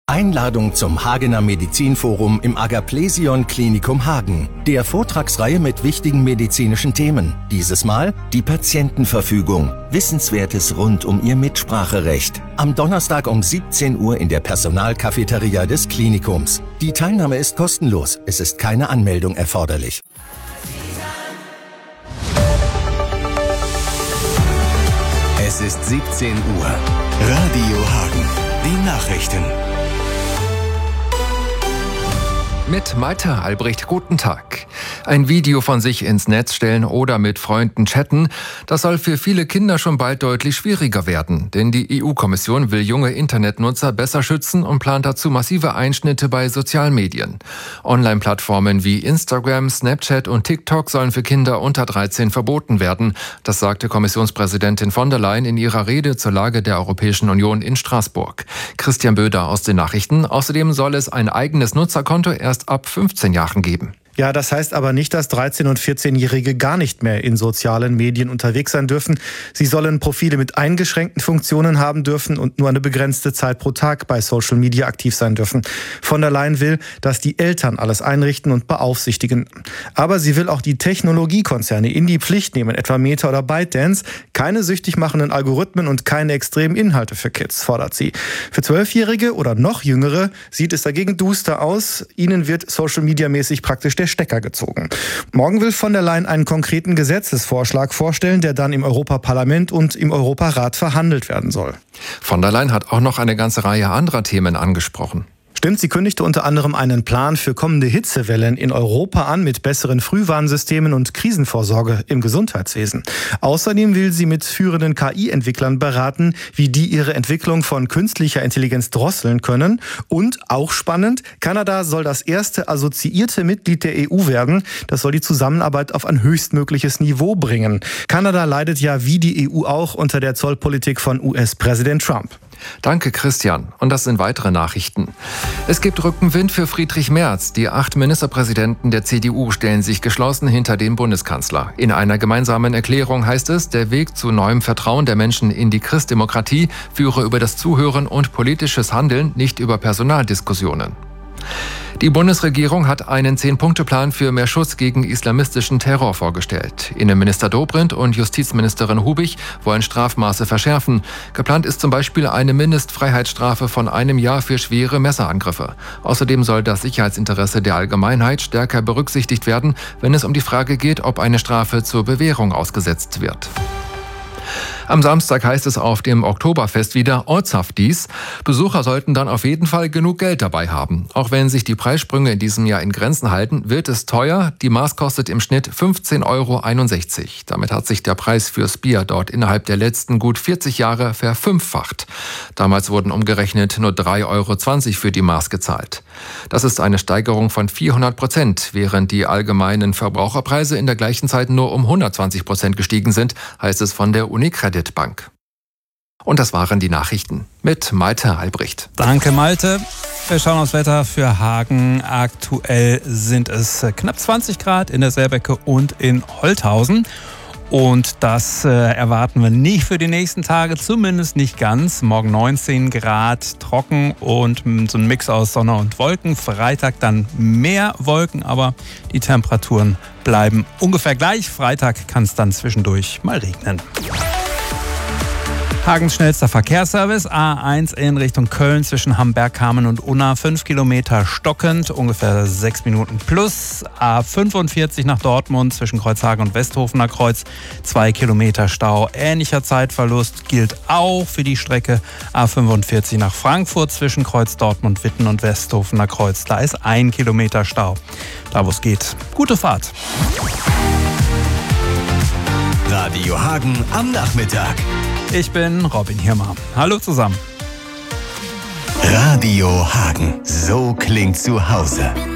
Einladung zum Hagener Medizinforum im Agaplesion Klinikum Hagen, der Vortragsreihe mit wichtigen medizinischen Themen. Dieses Mal die Patientenverfügung. Wissenswertes rund um ihr Mitspracherecht. Am Donnerstag um 17 Uhr in der Personalcafeteria des Klinikums. Die Teilnahme ist kostenlos. Es ist keine Anmeldung erforderlich. Es ist 17 Uhr. Radio Hagen. Die Nachrichten. Mit Malte Albrecht, guten Tag. Ein Video von sich ins Netz stellen oder mit Freunden chatten, das soll für viele Kinder schon bald deutlich schwieriger werden. Denn die EU-Kommission will junge Internetnutzer besser schützen und plant dazu massive Einschnitte bei Sozialmedien. Online-Plattformen wie Instagram, Snapchat und TikTok sollen für Kinder unter 13 verboten werden. Das sagte Kommissionspräsidentin von der Leyen in ihrer Rede zur Lage der Europäischen Union in Straßburg. Christian Böder aus den Nachrichten. Außerdem soll es ein eigenes Nutzerkonto erst ab 15 Jahren geben. Ja, das heißt aber nicht, dass 13- und 14-Jährige gar nicht mehr in sozialen Medien unterwegs sein dürfen. Sie sollen Profile mit eingeschränkten Funktionen haben dürfen und nur eine begrenzte Zeit pro Tag bei Social Media aktiv sein dürfen. Von der Leyen will, dass die Eltern alles einrichten und beaufsichtigen. Aber sie will auch die Technologiekonzerne in die Pflicht nehmen, etwa Meta oder ByteDance. Keine süchtig machenden Algorithmen und keine extremen Inhalte für Kids, fordert sie. Für 12-Jährige oder noch Jüngere sieht es dagegen duster aus. Ihnen wird Social Media mäßig praktisch der Stecker gezogen. Morgen will von der Leyen einen konkreten Gesetzesvorschlag vorstellen, der dann im Europaparlament und im Europarat verhandelt werden soll. Von der Leyen hat auch noch eine ganze Reihe anderer Themen angesprochen. Stimmt, sie kündigte unter anderem einen Plan für kommende Hitzewellen in Europa an mit besseren Frühwarnsystemen und Krisenvorsorge im Gesundheitswesen. Außerdem will sie mit führenden KI-Entwicklern beraten, wie die ihre Entwicklung von künstlicher Intelligenz drosseln können. Und, auch spannend, Kanada soll das erste assoziierte Mitglied der EU werden. Das soll die Zusammenarbeit auf ein höchstmögliches Niveau bringen. Kanada leidet ja wie die EU auch unter der Zollpolitik von US-Präsident Trump. Danke, Christian. Und das sind weitere Nachrichten. Es gibt Rückenwind für Friedrich Merz. Die 8 Ministerpräsidenten der CDU stellen sich geschlossen hinter den Bundeskanzler. In einer gemeinsamen Erklärung heißt es, der Weg zu neuem Vertrauen der Menschen in die Christdemokratie führe über das Zuhören und politisches Handeln, nicht über Personaldiskussionen. Die Bundesregierung hat einen 10-Punkte-Plan für mehr Schutz gegen islamistischen Terror vorgestellt. Innenminister Dobrindt und Justizministerin Hubig wollen Strafmaße verschärfen. Geplant ist zum Beispiel eine Mindestfreiheitsstrafe von 1 Jahr für schwere Messerangriffe. Außerdem soll das Sicherheitsinteresse der Allgemeinheit stärker berücksichtigt werden, wenn es um die Frage geht, ob eine Strafe zur Bewährung ausgesetzt wird. Am Samstag heißt es auf dem Oktoberfest wieder Ortshaftis. Besucher sollten dann auf jeden Fall genug Geld dabei haben. Auch wenn sich die Preissprünge in diesem Jahr in Grenzen halten, wird es teuer. Die Maß kostet im Schnitt 15,61 €. Damit hat sich der Preis fürs Bier dort innerhalb der letzten gut 40 Jahre verfünffacht. Damals wurden umgerechnet nur 3,20 € für die Maß gezahlt. Das ist eine Steigerung von 400%, während die allgemeinen Verbraucherpreise in der gleichen Zeit nur um 120% gestiegen sind, heißt es von der UniCredit Bank. Und das waren die Nachrichten mit Malte Albrecht. Danke, Malte. Wir schauen aufs Wetter für Hagen. Aktuell sind es knapp 20 Grad in der Serbecke und in Holthausen. Und das erwarten wir nicht für die nächsten Tage, zumindest nicht ganz. Morgen 19 Grad, trocken und so ein Mix aus Sonne und Wolken. Freitag dann mehr Wolken, aber die Temperaturen bleiben ungefähr gleich. Freitag kann es dann zwischendurch mal regnen. Hagens schnellster Verkehrsservice, A1 in Richtung Köln zwischen Hamberg-Kamen und Unna, 5 Kilometer stockend, ungefähr 6 Minuten plus. A45 nach Dortmund zwischen Kreuzhagen und Westhofener Kreuz, 2 Kilometer Stau. Ähnlicher Zeitverlust gilt auch für die Strecke A45 nach Frankfurt zwischen Kreuz Dortmund, Witten und Westhofener Kreuz. Da ist 1 Kilometer Stau. Da wo es geht. Gute Fahrt. Radio Hagen am Nachmittag. Ich bin Robin Hirmer. Hallo zusammen. Radio Hagen. So klingt zu Hause.